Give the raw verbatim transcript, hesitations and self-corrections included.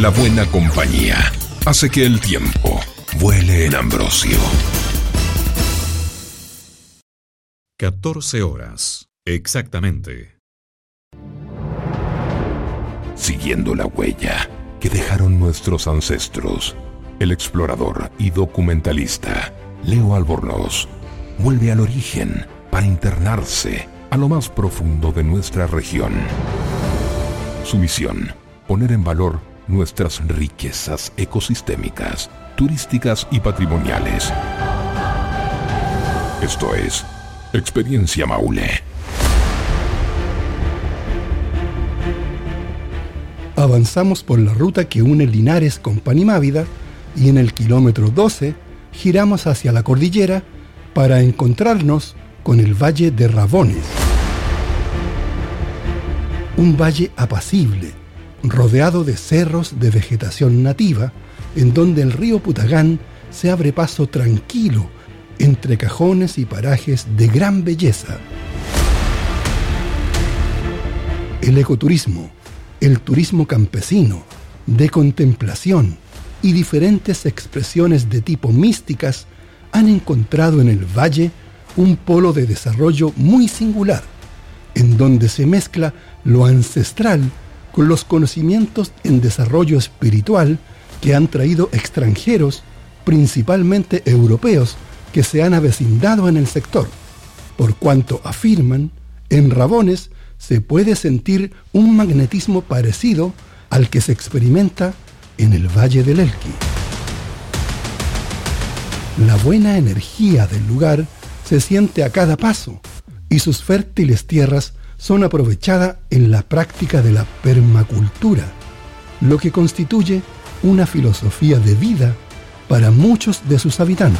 La buena compañía hace que el tiempo vuele en Ambrosio. catorce horas, exactamente. Siguiendo la huella que dejaron nuestros ancestros, el explorador y documentalista Leo Albornoz vuelve al origen para internarse a lo más profundo de nuestra región. Su misión, poner en valor nuestras riquezas ecosistémicas, turísticas y patrimoniales. Esto es Experiencia Maule. Avanzamos por la ruta que une Linares con Panimávida y en el kilómetro doce giramos hacia la cordillera para encontrarnos con el Valle de Rabones. Un valle apacible, rodeado de cerros de vegetación nativa, en donde el río Putagán se abre paso tranquilo entre cajones y parajes de gran belleza. El ecoturismo, el turismo campesino, de contemplación y diferentes expresiones de tipo místicas han encontrado en el valle un polo de desarrollo muy singular, en donde se mezcla lo ancestral con los conocimientos en desarrollo espiritual que han traído extranjeros, principalmente europeos, que se han avecindado en el sector, por cuanto afirman, en Rabones se puede sentir un magnetismo parecido al que se experimenta en el Valle del Elqui. La buena energía del lugar se siente a cada paso y sus fértiles tierras son aprovechadas en la práctica de la permacultura, lo que constituye una filosofía de vida para muchos de sus habitantes.